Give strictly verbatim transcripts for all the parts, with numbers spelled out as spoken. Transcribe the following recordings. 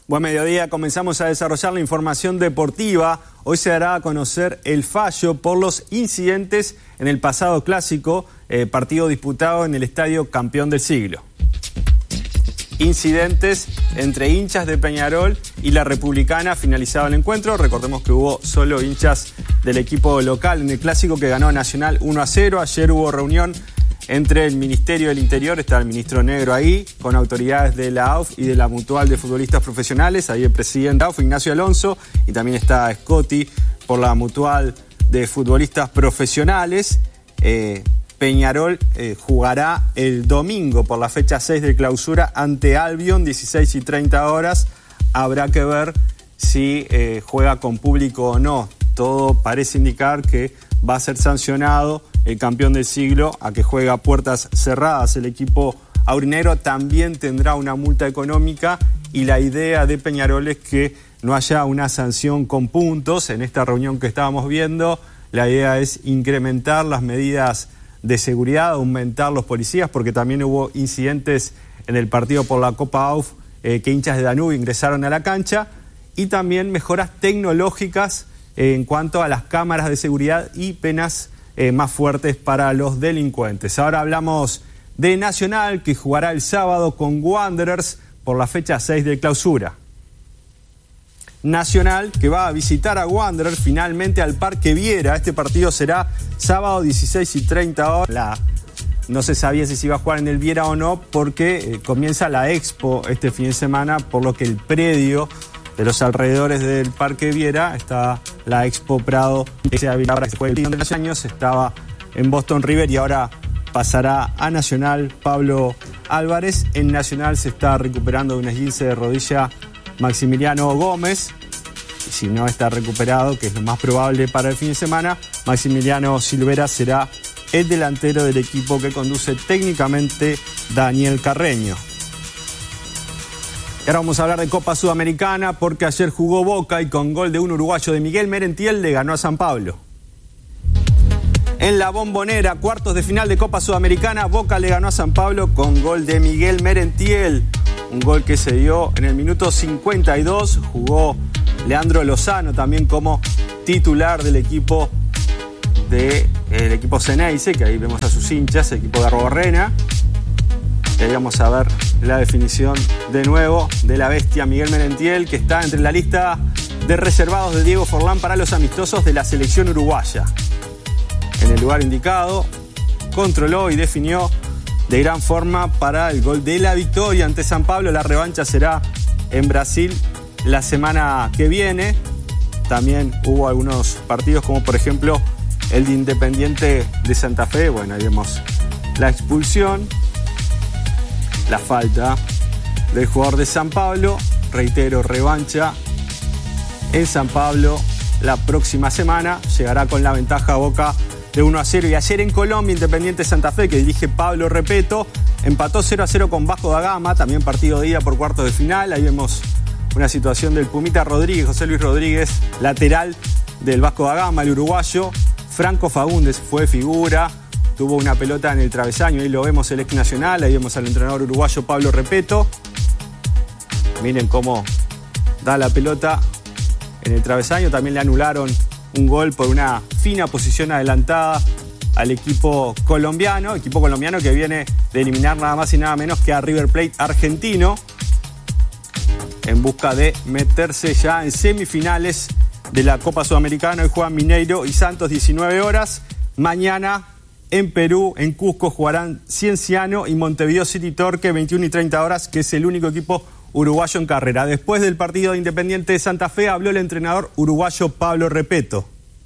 Buen mediodía, comenzamos a desarrollar la información deportiva. Hoy se dará a conocer el fallo por los incidentes en el pasado clásico, eh, partido disputado en el Estadio Campeón del Siglo. Incidentes entre hinchas de Peñarol y la Republicana, finalizado el encuentro. Recordemos que hubo solo hinchas del equipo local en el clásico que ganó Nacional uno a cero. Ayer hubo reunión entre el Ministerio del Interior, está el ministro Negro ahí, con autoridades de la A U F y de la Mutual de Futbolistas Profesionales. Ahí el presidente de la A U F, Ignacio Alonso, y también está Scotti por la Mutual de Futbolistas Profesionales. Eh, Peñarol eh, jugará el domingo por la fecha seis de clausura ante Albion, dieciséis y treinta horas. Habrá que ver si eh, juega con público o no. Todo parece indicar que va a ser sancionado el campeón del siglo a que juega a puertas cerradas. El equipo aurinegro también tendrá una multa económica y la idea de Peñarol es que no haya una sanción con puntos. En esta reunión que estábamos viendo, la idea es incrementar las medidas de seguridad, aumentar los policías, porque también hubo incidentes en el partido por la Copa A U F eh, que hinchas de Danubio ingresaron a la cancha, y también mejoras tecnológicas eh, en cuanto a las cámaras de seguridad y penas eh, más fuertes para los delincuentes. Ahora hablamos de Nacional, que jugará el sábado con Wanderers por la fecha seis de clausura. Nacional que va a visitar a Wanderers finalmente al Parque Viera. Este partido será sábado dieciséis y treinta horas. La, no se sabía si se iba a jugar en el Viera o no, porque eh, comienza la Expo este fin de semana, por lo que el predio de los alrededores del Parque Viera está la Expo Prado, que se habilitaba, que fue el de los años, estaba en Boston River y ahora pasará a Nacional. Pablo Álvarez. En Nacional se está recuperando de un esguince de rodilla Maximiliano Gómez, y si no está recuperado, que es lo más probable para el fin de semana, Maximiliano Silvera será el delantero del equipo que conduce técnicamente Daniel Carreño. Y ahora vamos a hablar de Copa Sudamericana, porque ayer jugó Boca y con gol de un uruguayo de Miguel Merentiel le ganó a San Pablo. En la Bombonera, cuartos de final de Copa Sudamericana, Boca le ganó a San Pablo con gol de Miguel Merentiel. Un gol que se dio en el minuto cincuenta y dos. Jugó Leandro Lozano también como titular del equipo de, el equipo Ceneice, que ahí vemos a sus hinchas, el equipo de Arrobarrena. Y ahí vamos a ver la definición de nuevo de la bestia Miguel Merentiel, que está entre la lista de reservados de Diego Forlán para los amistosos de la selección uruguaya. En el lugar indicado, controló y definió de gran forma para el gol de la victoria ante San Pablo. La revancha será en Brasil la semana que viene. También hubo algunos partidos, como por ejemplo el de Independiente de Santa Fe. Bueno, ahí vemos la expulsión, la falta del jugador de San Pablo. Reitero, revancha en San Pablo la próxima semana. Llegará con la ventaja Boca de uno a cero. Y ayer en Colombia, Independiente Santa Fe, que dirige Pablo Repeto, empató cero a cero con Vasco da Gama, también partido de ida por cuartos de final. Ahí vemos una situación del Pumita Rodríguez, José Luis Rodríguez, lateral del Vasco da Gama, el uruguayo. Franco Faúndez fue figura, tuvo una pelota en el travesaño, ahí lo vemos, el ex Nacional. Ahí vemos al entrenador uruguayo Pablo Repeto. Miren cómo da la pelota en el travesaño. También le anularon un gol por una fina posición adelantada al equipo colombiano, equipo colombiano que viene de eliminar nada más y nada menos que a River Plate argentino, en busca de meterse ya en semifinales de la Copa Sudamericana. Hoy juegan Mineiro y Santos, diecinueve horas. Mañana en Perú, en Cusco, jugarán Cienciano y Montevideo City Torque, veintiuna y treinta horas, que es el único equipo uruguayo en carrera. Después del partido de Independiente de Santa Fe habló el entrenador uruguayo Pablo Repeto.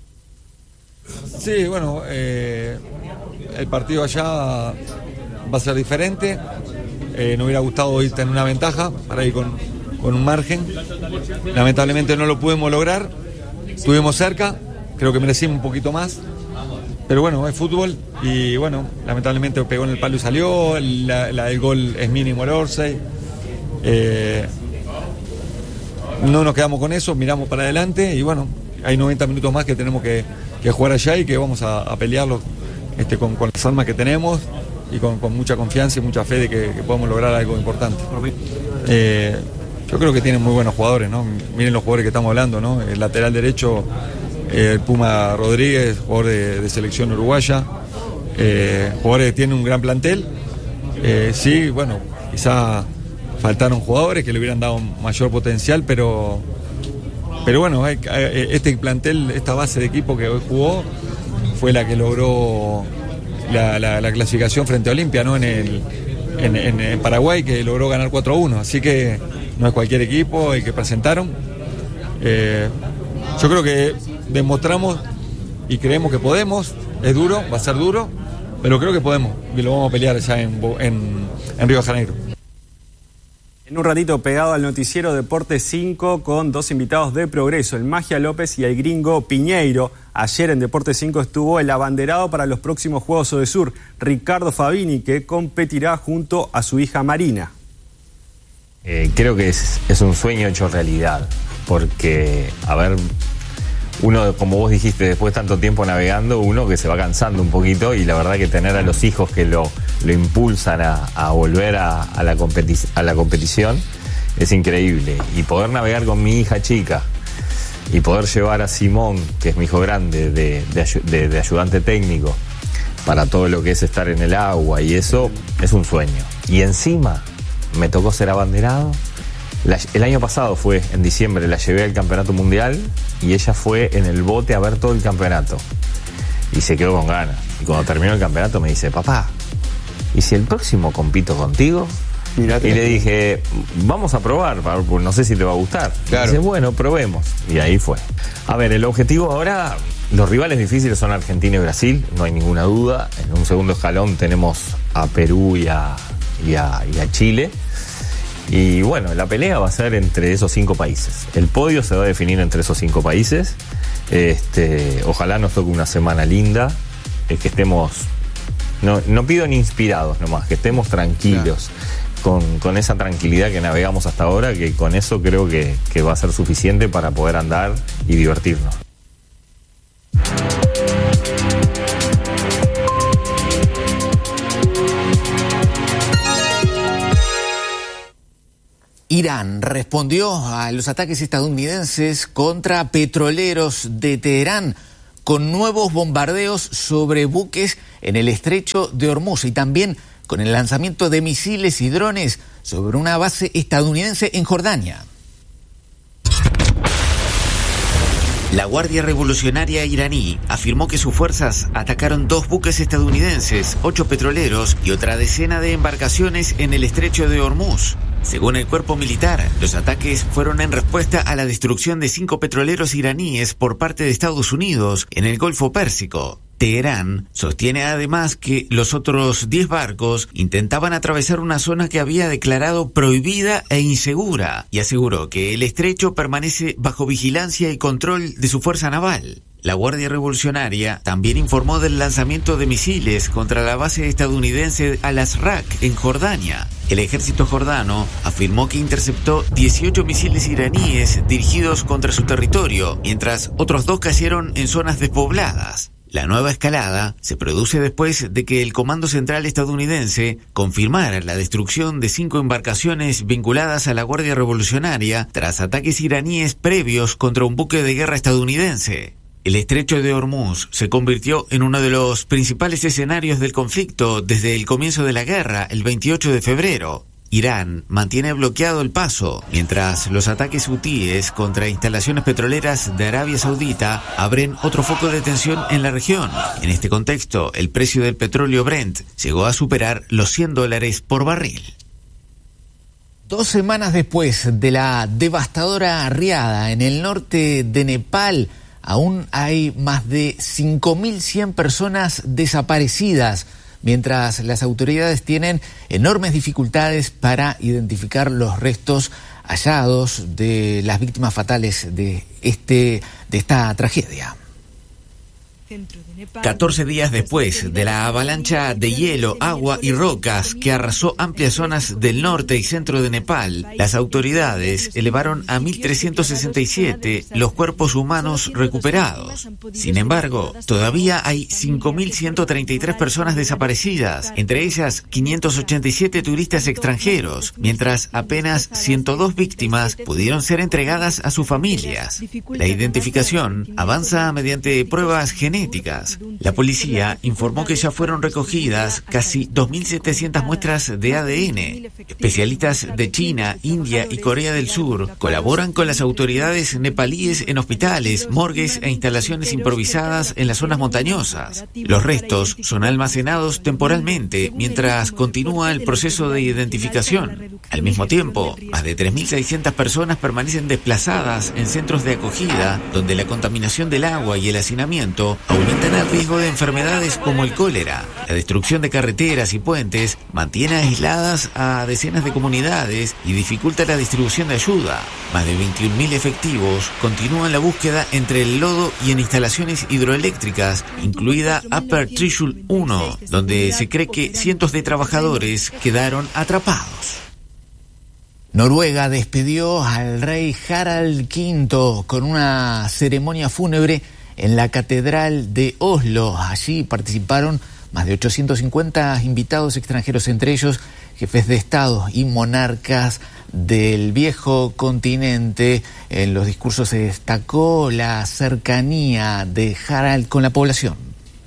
Sí, bueno, eh, el partido allá va a ser diferente. Eh, nos hubiera gustado ir tener una ventaja para ir con, con un margen. Lamentablemente no lo pudimos lograr. Estuvimos cerca, creo que merecimos un poquito más. Pero bueno, es fútbol y bueno, lamentablemente pegó en el palo y salió. La, la, el gol es mínimo el Orsay. Eh, no nos quedamos con eso, miramos para adelante y bueno, hay noventa minutos más que tenemos que, que jugar allá y que vamos a, a pelearlo este, con, con las armas que tenemos y con, con mucha confianza y mucha fe de que, que podemos lograr algo importante. Eh, yo creo que tienen muy buenos jugadores, ¿no? Miren los jugadores que estamos hablando, ¿no? El lateral derecho, eh, el Puma Rodríguez, jugador de, de selección uruguaya, eh, jugadores que tienen un gran plantel. Eh, sí, bueno, quizá faltaron jugadores que le hubieran dado mayor potencial, pero, pero bueno, hay, hay, este plantel, esta base de equipo que hoy jugó, fue la que logró la, la, la clasificación frente a Olimpia, ¿no? En el En, en, en Paraguay, que logró ganar cuatro a uno, así que no es cualquier equipo el que presentaron. Eh, yo creo que demostramos y creemos que podemos. Es duro, va a ser duro, pero creo que podemos y lo vamos a pelear ya en, en, en Río de Janeiro. En un ratito pegado al noticiero Deporte cinco con dos invitados de Progreso, el Magia López y el Gringo Piñeiro. Ayer en Deporte cinco estuvo el abanderado para los próximos Juegos Odesur, Ricardo Fabini, que competirá junto a su hija Marina. Eh, creo que es, es un sueño hecho realidad, porque, a ver, uno, como vos dijiste, después de tanto tiempo navegando, uno que se va cansando un poquito, y la verdad que tener a los hijos que lo, lo impulsan a, a volver a, a, la competi- a la competición es increíble. Y poder navegar con mi hija chica y poder llevar a Simón, que es mi hijo grande, de, de, de, de ayudante técnico para todo lo que es estar en el agua y eso, es un sueño. Y encima me tocó ser abanderado. La, el año pasado fue, en diciembre, la llevé al campeonato mundial y ella fue en el bote a ver todo el campeonato y se quedó con ganas. Y cuando terminó el campeonato me dice: papá, ¿y si el próximo compito contigo? Mirate. Y le dije: vamos a probar, no sé si te va a gustar. Claro. Y dice: bueno, probemos. Y ahí fue. A ver, el objetivo ahora, los rivales difíciles son Argentina y Brasil, no hay ninguna duda. En un segundo escalón tenemos a Perú y a, y a, y a Chile. Y bueno, la pelea va a ser entre esos cinco países. El podio se va a definir entre esos cinco países. Este, ojalá nos toque una semana linda, eh, que estemos, no, no pido ni inspirados nomás, que estemos tranquilos, claro, con, con esa tranquilidad que navegamos hasta ahora, que con eso creo que, que va a ser suficiente para poder andar y divertirnos. Irán respondió a los ataques estadounidenses contra petroleros de Teherán con nuevos bombardeos sobre buques en el estrecho de Hormuz y también con el lanzamiento de misiles y drones sobre una base estadounidense en Jordania. La Guardia Revolucionaria iraní afirmó que sus fuerzas atacaron dos buques estadounidenses, ocho petroleros y otra decena de embarcaciones en el estrecho de Hormuz. Según el cuerpo militar, los ataques fueron en respuesta a la destrucción de cinco petroleros iraníes por parte de Estados Unidos en el Golfo Pérsico. Teherán sostiene además que los otros diez barcos intentaban atravesar una zona que había declarado prohibida e insegura y aseguró que el estrecho permanece bajo vigilancia y control de su fuerza naval. La Guardia Revolucionaria también informó del lanzamiento de misiles contra la base estadounidense Al-Azraq en Jordania. El ejército jordano afirmó que interceptó dieciocho misiles iraníes dirigidos contra su territorio, mientras otros dos cayeron en zonas despobladas. La nueva escalada se produce después de que el Comando Central estadounidense confirmara la destrucción de cinco embarcaciones vinculadas a la Guardia Revolucionaria tras ataques iraníes previos contra un buque de guerra estadounidense. El estrecho de Hormuz se convirtió en uno de los principales escenarios del conflicto desde el comienzo de la guerra, el veintiocho de febrero. Irán mantiene bloqueado el paso, mientras los ataques hutíes contra instalaciones petroleras de Arabia Saudita abren otro foco de tensión en la región. En este contexto, el precio del petróleo Brent llegó a superar los cien dólares por barril. Dos semanas después de la devastadora riada en el norte de Nepal, aún hay más de cinco mil cien personas desaparecidas, mientras las autoridades tienen enormes dificultades para identificar los restos hallados de las víctimas fatales de, este, de esta tragedia. catorce días después de la avalancha de hielo, agua y rocas que arrasó amplias zonas del norte y centro de Nepal, las autoridades elevaron a mil trescientos sesenta y siete los cuerpos humanos recuperados. Sin embargo, todavía hay cinco mil ciento treinta y tres personas desaparecidas, entre ellas quinientos ochenta y siete turistas extranjeros, mientras apenas ciento dos víctimas pudieron ser entregadas a sus familias. La identificación avanza mediante pruebas genéticas. La policía informó que ya fueron recogidas casi dos mil setecientas muestras de A D N. Especialistas de China, India y Corea del Sur colaboran con las autoridades nepalíes en hospitales, morgues e instalaciones improvisadas en las zonas montañosas. Los restos son almacenados temporalmente mientras continúa el proceso de identificación. Al mismo tiempo, más de tres mil seiscientas personas permanecen desplazadas en centros de acogida donde la contaminación del agua y el hacinamiento aumentan el riesgo de enfermedades como el cólera. La destrucción de carreteras y puentes mantiene aisladas a decenas de comunidades y dificulta la distribución de ayuda. Más de veintiún mil efectivos continúan la búsqueda entre el lodo y en instalaciones hidroeléctricas, incluida Upper Trishul uno, donde se cree que cientos de trabajadores quedaron atrapados. Noruega despidió al rey Harald quinto con una ceremonia fúnebre en la Catedral de Oslo. Allí participaron más de ochocientos cincuenta invitados extranjeros, entre ellos jefes de Estado y monarcas del viejo continente. En los discursos se destacó la cercanía de Harald con la población.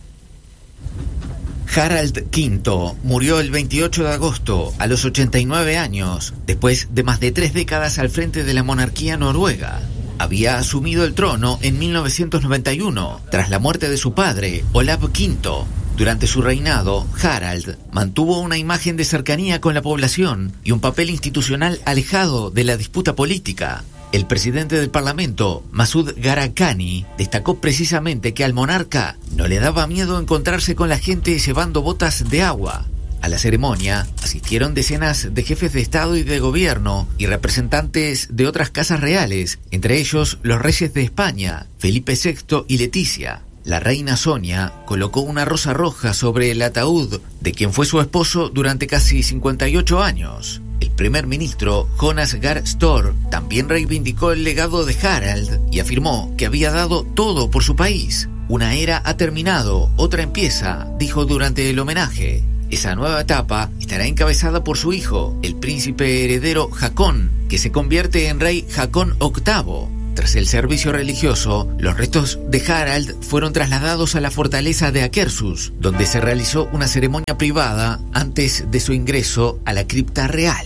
Harald quinto murió el veintiocho de agosto a los ochenta y nueve años, después de más de tres décadas al frente de la monarquía noruega. Había asumido el trono en mil novecientos noventa y uno, tras la muerte de su padre, Olav quinto. Durante su reinado, Harald mantuvo una imagen de cercanía con la población y un papel institucional alejado de la disputa política. El presidente del Parlamento, Masud Gharahkhani, destacó precisamente que al monarca no le daba miedo encontrarse con la gente llevando botas de agua. A la ceremonia asistieron decenas de jefes de Estado y de gobierno y representantes de otras casas reales, entre ellos los reyes de España, Felipe sexto y Leticia. La reina Sonia colocó una rosa roja sobre el ataúd de quien fue su esposo durante casi cincuenta y ocho años. El primer ministro, Jonas Gahr Store, también reivindicó el legado de Harald y afirmó que había dado todo por su país. Una era ha terminado, otra empieza, dijo durante el homenaje. Esa nueva etapa estará encabezada por su hijo, el príncipe heredero Haakon, que se convierte en rey Haakon octavo. Tras el servicio religioso, los restos de Harald fueron trasladados a la fortaleza de Akershus, donde se realizó una ceremonia privada antes de su ingreso a la cripta real.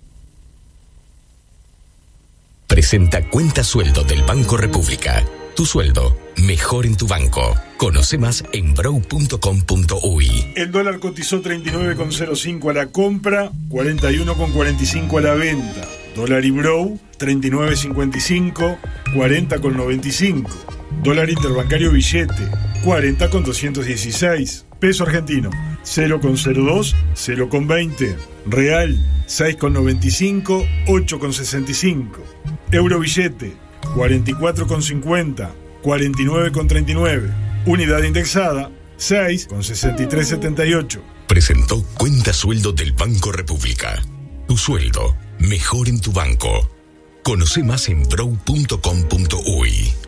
Presenta Cuenta Sueldo del Banco República. Tu sueldo, mejor en tu banco. Conoce más en brow punto com punto uy. El dólar cotizó treinta y nueve con cero cinco a la compra, cuarenta y uno con cuarenta y cinco a la venta. Dólar y Brow, treinta y nueve cincuenta y cinco, cuarenta con noventa y cinco. Dólar interbancario billete, cuarenta con doscientos dieciséis. Peso argentino, cero con cero dos, cero con veinte. Real, seis con noventa y cinco, ocho con sesenta y cinco. Euro billete, cuarenta y cuatro con cincuenta, cuarenta y nueve con treinta y nueve. Unidad indexada, seis con sesenta y tres setenta y ocho. Presentó Cuenta Sueldo del Banco República. Tu sueldo, mejor en tu banco. Conoce más en brow punto com punto uy.